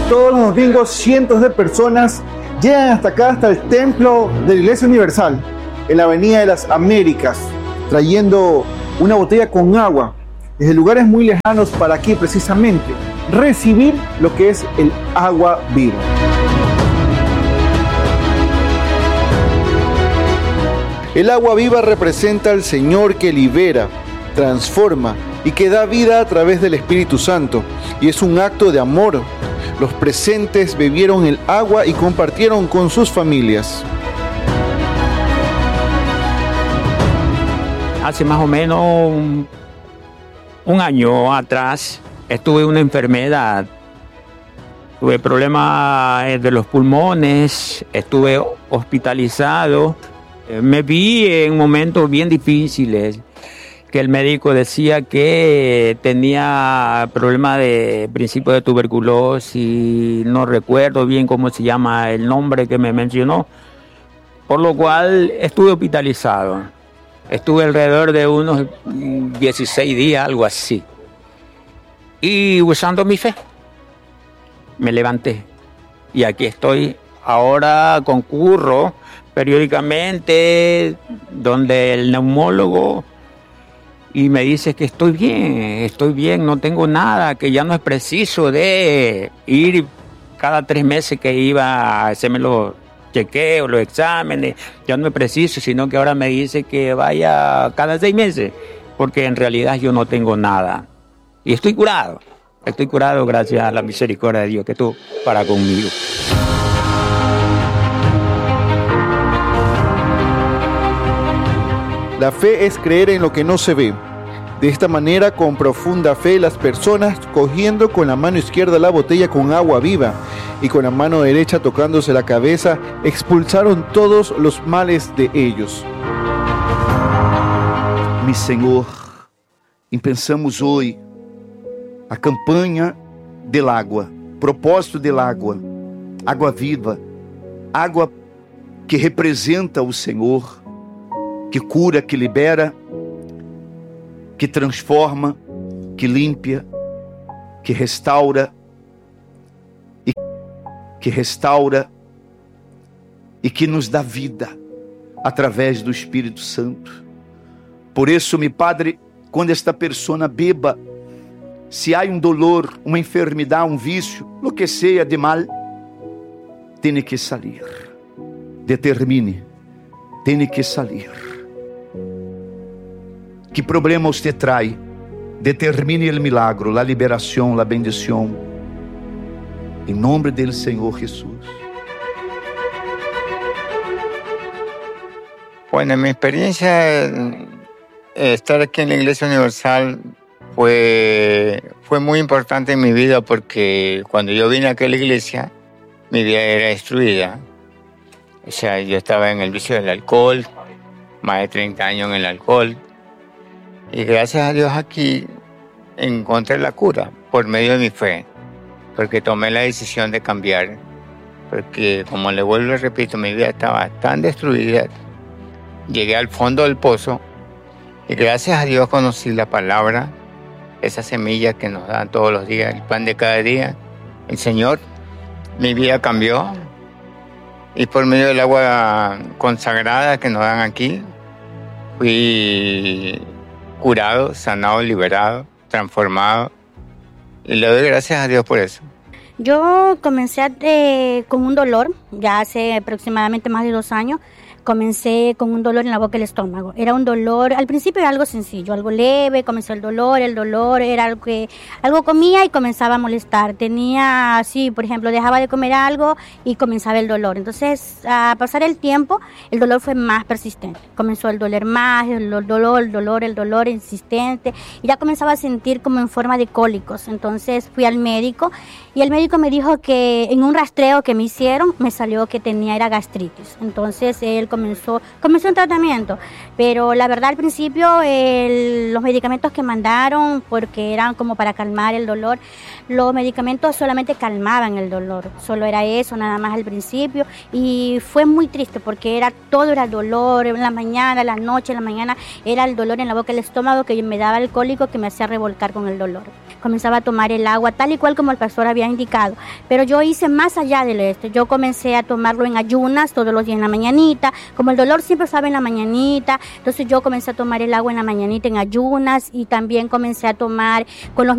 Todos los domingos cientos de personas llegan hasta acá, hasta el templo de la Iglesia Universal, en la Avenida de las Américas, trayendo una botella con agua desde lugares muy lejanos para aquí precisamente recibir lo que es el agua viva. El agua viva representa al Señor que libera, transforma y que da vida a través del Espíritu Santo, y es un acto de amor. Los presentes bebieron el agua y compartieron con sus familias. Hace más o menos un año atrás estuve una enfermedad. Tuve problemas de los pulmones, estuve hospitalizado. Me vi en momentos bien difíciles, que el médico decía que tenía problemas de principio de tuberculosis, no recuerdo bien cómo se llama el nombre que me mencionó, por lo cual estuve hospitalizado. Estuve alrededor de unos 16 días, algo así. Y usando mi fe, me levanté. Y aquí estoy. Ahora concurro periódicamente donde el neumólogo y me dice que estoy bien, no tengo nada, que ya no es preciso de ir cada 3 meses que iba a hacerme los chequeos, los exámenes, ya no es preciso, sino que ahora me dice que vaya cada 6 meses, porque en realidad yo no tengo nada. Y estoy curado gracias a la misericordia de Dios que tú para conmigo. La fe es creer en lo que no se ve. De esta manera, con profunda fe, las personas, cogiendo con la mano izquierda la botella con agua viva y con la mano derecha tocándose la cabeza, expulsaron todos los males de ellos. Mi Senhor, pensamos hoy a campanha del agua, propósito del agua, água viva, água que representa o Senhor, que cura, que libera, que transforma, que limpia, que restaura e que nos dá vida através do Espírito Santo. Por isso, meu Padre, quando esta pessoa beba, se há dolor, uma enfermidade, vício, lo que seja de mal, tem que sair. Determine, tem que sair. Que problema você traz? Determine o milagro, a liberação, a bendição. Em nome do Senhor Jesus. Bueno, mi experiencia, estar aquí en la Iglesia Universal fue muy importante en mi vida, porque cuando yo vine aquí a la iglesia, mi vida era destruida. O sea, yo estaba en el vicio del alcohol, más de 30 años en el alcohol. Y gracias a Dios aquí encontré la cura por medio de mi fe, porque tomé la decisión de cambiar, porque como le vuelvo y repito, mi vida estaba tan destruida. Llegué al fondo del pozo y gracias a Dios conocí la palabra, esa semilla que nos dan todos los días, el pan de cada día. El Señor, mi vida cambió, y por medio del agua consagrada que nos dan aquí, fui curado, sanado, liberado, transformado, y le doy gracias a Dios por eso. Yo comencé con un dolor, ya hace aproximadamente más de 2 años. Comencé con un dolor en la boca del estómago. Era un dolor, al principio era algo sencillo, algo leve, comenzó el dolor era algo que algo comía y comenzaba a molestar. Tenía así, por ejemplo, dejaba de comer algo y comenzaba el dolor. Entonces, a pasar el tiempo, el dolor fue más persistente. Comenzó el doler más, el dolor insistente, y ya comenzaba a sentir como en forma de cólicos. Entonces fui al médico y el médico me dijo que en un rastreo que me hicieron, me salió que era gastritis. Entonces él comenzó un tratamiento, pero la verdad al principio los medicamentos que mandaron, porque eran como para calmar el dolor, los medicamentos solamente calmaban el dolor, solo era eso, nada más al principio, y fue muy triste porque todo era dolor, en la mañana, la noche, en la mañana era el dolor en la boca del estómago que me daba el cólico que me hacía revolcar con el dolor. comenzaba a tomar el agua tal y cual como el pastor había indicado. Pero yo hice más allá de esto. Yo comencé a tomarlo en ayunas todos los días en la mañanita. Como el dolor siempre estaba en la mañanita, entonces yo comencé a tomar el agua en la mañanita en ayunas y también comencé a tomar con los